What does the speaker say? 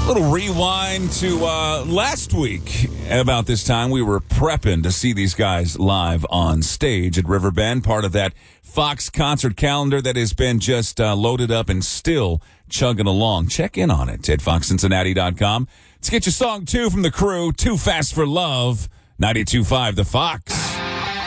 Little rewind to last week. About this time, we were prepping to see these guys live on stage at Riverbend, part of that Fox concert calendar that has been just loaded up and still chugging along. Check in on it at foxcincinnati.com. Let's get your song 2 from the crew, Too Fast for Love, 92.5 The Fox.